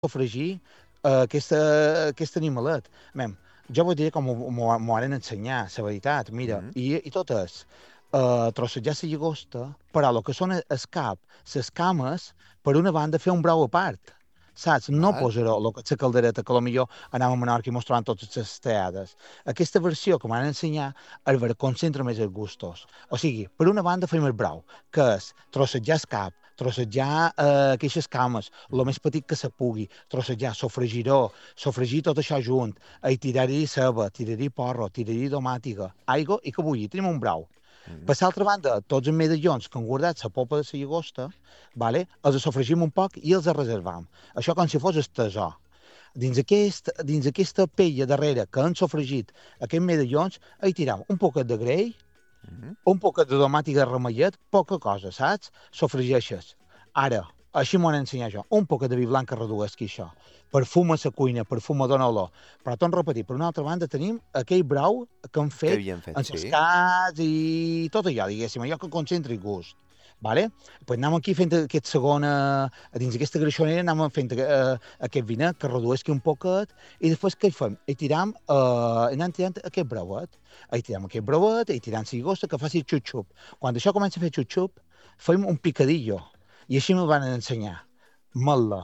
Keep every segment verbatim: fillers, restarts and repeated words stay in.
sofregir uh, aquesta, aquest animalet. Mem, jo vull dir com m'ho han ensenyat, la veritat, mira, Mm. i, i tot és uh, trossejar la llagosta, però el que són el cap, les cames, per una banda, fer un brou a part. Saps? No Val. posar-ho, la caldereta, que potser anàvem a Menorca i mostraven totes les teades. Aquesta versió que m'han ensenyat, el ver concentra més els gustos. O sigui, per una banda fem el brou, que és trossejar el cap, trossejar eh, aquestes cames, el més petit que se pugui, trossejar, sofregir-ho, sofregir tot això junt, i tirar-hi ceba, tirar-hi porro, tirar-hi domàtica, aigua i que bulli. Tenim un brou. Mm. Per l'altra banda, tots els medallons que han guardat la popa de la llagosta, vale? Els sofregim un poc i els reservam. Això com si fos el tesor. Dins, aquest, dins aquesta pella darrere que han sofregit aquests medallons, hi tiram un poquet de greix, Mm. un poquet de tomàtica remellet, poca cosa, saps? Sofregeixes. Ara, així m'ho han ensenyat jo, un poquet de vi blanc que reduesqui això. Perfuma la cuina, perfuma dona olor. Però torno a repetir, per una altra banda tenim aquell brou que han fet, havien fet, en sí. els cats i tot allò, diguéssim, allò que concentri gust. Vale? Pues anem aquí fent aquest segon, eh, dins d'aquesta greixonera anem fent eh, aquest vinet que reduesqui un poquet i després què hi fem? Hi tiram, eh, anem tirant aquest breuet. Hi tiram aquest breuet, hi tirant la llagosta que faci xup-xup. Quan això comença a fer xup-xup, fem un picadillo. I així me'l van ensenyar. Mel·la,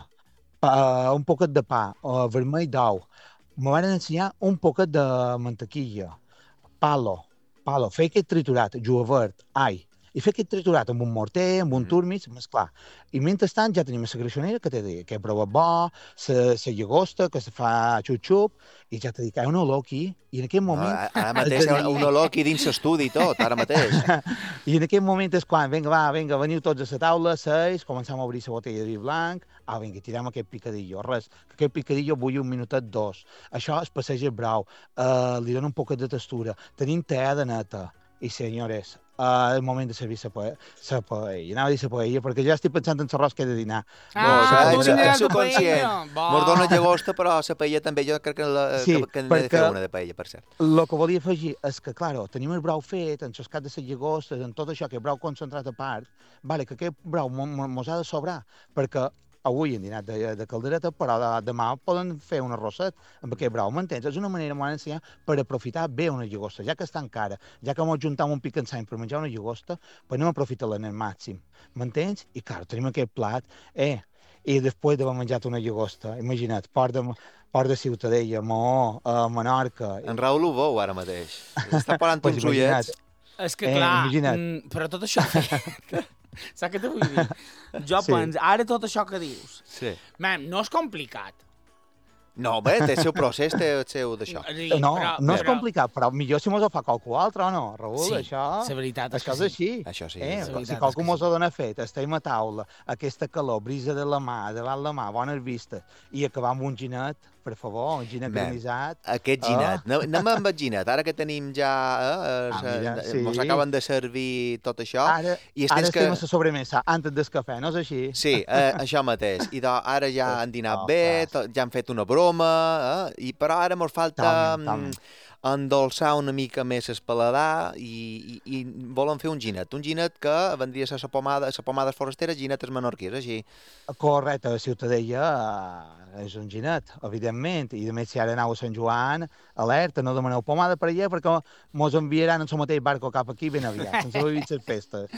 pa, un poquet de pa, uh, vermell d'ou. Me van ensenyar un poquet de mantequilla, palo, palo, fer aquest triturat, julivert, all, i fer aquest triturat amb un morter, amb un Mm. turmis, mesclar. I mentrestant ja tenim la greixonera que t'he dit, que brou bo, la llagosta, que se fa xup-xup, i ja t'he dit que hi ha una olor aquí, i en aquest No, moment... a- ara mateix hi ha un olor aquí dins l'estudi i tot, ara mateix. I en aquest moment és quan, vinga, va, vinga, veniu tots a la taula, seis, començam a obrir la botella de vi blanc, ah, vinga, tirem aquest picadillo, res, que aquest picadillo bulli un minutet, dos. Això es passeja el brou, uh, li dona un poquet de textura. Tenim teada neta, i senyores, uh, el moment de servir la paella, la paella, anava a dir la paella, perquè ja estic pensant en l'arròs que he de dinar. Ah, No, tu ets, aniràs ets a subconscient. paella. Bo. Mos dona llagosta, però la paella també, jo crec que, la, Sí, que, que n'he de fer perquè- una de paella, per cert. El que volia afegir és que, claro, tenim el brou fet, en el cap de les llagostes, en tot això, que el brou concentrat a part, vale, que aquest brou mo- mo- mos ha de sobrar, perquè avui hem dinat de, de caldereta, però de, demà poden fer un arrosset amb aquest brou, m'entens? És una manera, m'ho han ensenyat, per aprofitar bé una llagosta, ja que està encara, ja que mos juntem un pic en per menjar una llagosta, pues anem a aprofitar-la en el màxim, m'entens? I, clar, tenim aquest plat, eh, i després d'haver menjat una llagosta, imagina't, port de, port de Ciutadella, Maó, a Menorca... En Raül ho veu ara mateix. Està parlant Pues uns imagina't. ullets. És que, Eh, clar, imagina't. mm, però tot això... Saps què te vull dir? Jo Sí. penso, ara tot això que dius, Sí. man, no és complicat. No, bé, té el seu procés, té el seu d'això. Sí, No, però, no és però- complicat, però millor si mos ho fa qualcú altre o no, Raül, Sí, això... la veritat és això que és sí. així. Això sí, Eh? la Si veritat qualcú és que mos sí. ho dona fet, estem a taula, aquesta calor, brisa de la mà, davant la mà, bones vistes, i acabar amb un ginet, per favor, un ginet Man, granissat. Aquest Ah. ginet. Anem anem amb el ginet, ara que tenim ja... Eh, Ah, mira, eh, sí. Mos acaben de servir tot això. Ara, I es ara tens estem que... a la sobremesa, antes del cafè, no és així? Sí, eh, això mateix. I doncs, ara ja Pues, han dinat oh, bé, clar. to- ja han fet una broma, eh? I, però ara mos falta Totalment, totalment. mm, endolçar una mica més el paladar i, i, i volen fer un ginet. Un ginet que vendria a ser la pomada, la pomada forastera, ginetes menorquís, així. Correcte, a Ciutadella eh, és un ginet, evidentment, i a més si ara aneu a Sant Joan, alerta, no demaneu pomada per allà perquè mos enviaran en el mateix barco cap aquí ben aviat, sense haver vist les festes.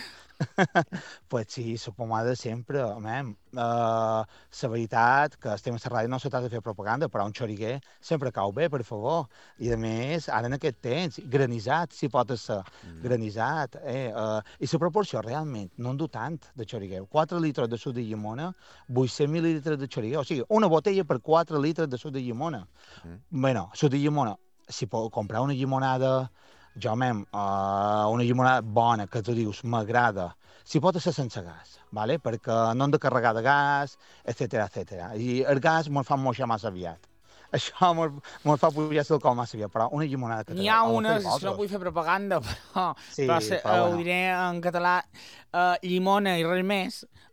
Pues sí, la pomada sempre, home, uh, la veritat que estem a la ràdio no se t'ha de fer propaganda, però un xoriguer sempre cau bé, per favor. I a més, ara en aquest temps, granissat, si pot ser, Mm. granissat, eh? Uh, I la proporció realment no en du tant de xoriguer. quatre litres de suc de llimona, vuit-cents mil·lilitres de xoriguer, o sigui, una botella per quatre litres de suc de llimona. Mm. Bueno, suc de llimona, si pot comprar una llimonada, jo, mem, uh, una llimonada bona, que tu dius, m'agrada, si pot ser sense gas, vale? Perquè no hem de carregar de gas, etcètera, etcètera. I el gas me'l fa moixar massa aviat. Això me'l me'l fa pujar l'alcohol massa aviat, però una llimonada que N'hi ha o unes, fer és que no coses. vull fer propaganda, però, Sí, però, se, però eh, ho bueno. diré en català, eh, llimona i res més, eh?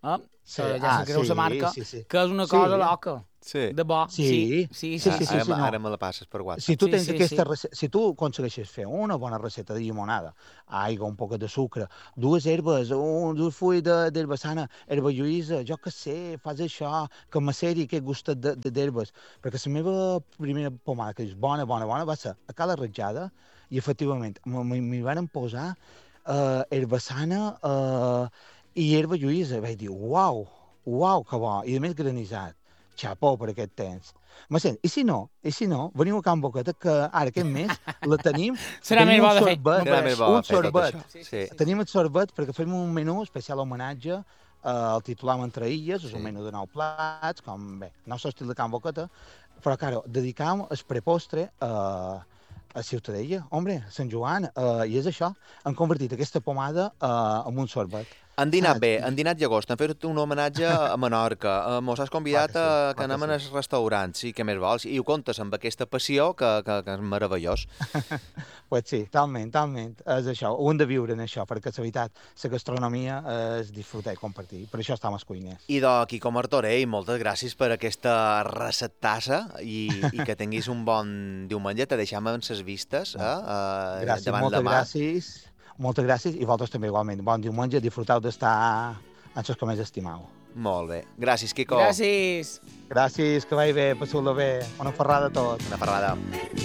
Sí, que ja ah, se creu sí, la marca, sí, sí. que és una Sí. cosa loca. Sí. De bo. Sí. Sí, sí, Sí, sí. sí, sí, ara, sí, me- no. ara me la passes per WhatsApp. Si tu Sí, tens sí, aquesta sí. rece- si tu aconsegueixes fer una bona recepta de llimonada, aigua, un poc de sucre, dues herbes, un, dos fulls de- d'herba sana, herba lluïsa, jo què sé, fas això, que maceri aquest gustet de- de- d'herbes. Perquè la meva primera pomada, que és bona, bona, bona, va ser a Cala Ratjada, i efectivament m- m- m'hi van posar eh, herba sana eh, i herba lluïsa. Vaig dir, uau, uau, que bo, i a més granissat. Xapó per aquest temps. Me sent, i si no, i si no, veniu a Can Boqueta, que ara aquest mes la tenim, Serà tenim més un bo de fer, sorbet, Serà més bo un fer tot sorbet. això. Sí, sí, Sí. sí. Tenim el sorbet perquè fem un menú especial homenatge eh, al titular entre illes, és Sí. un menú de nou plats, com bé, no és l'estil de Can Boqueta, però, claro, dedicam el prepostre a, a Ciutadella, hombre, Sant Joan, eh, i és això, han convertit aquesta pomada eh, en un sorbet. Han dinat Saps? bé, I- han dinat llagost, han fet un homenatge a Menorca, eh, mos has convidat Clar que sí, a que clar que anem sí. als restaurants, sí, què més vols? I ho contes amb aquesta passió que, que, que és meravellós. Pues sí, talment, talment, és això, ho hem de viure en això, perquè la veritat, la gastronomia és disfrutar i compartir, per això estem als cuiners. I de Quico Martorell, moltes gràcies per aquesta receptassa i, i que tinguis un bon diumenge. Te deixem amb ses vistes eh, eh, Gràcies, davant moltes la mà. gràcies, moltes gràcies, i vosaltres també igualment. Bon diumenge, disfruteu d'estar en els que més estimeu. Molt bé. Gràcies, Quico. Gràcies. Gràcies, que vagi bé, passeu-la bé, una ferrada a tots. Una ferrada.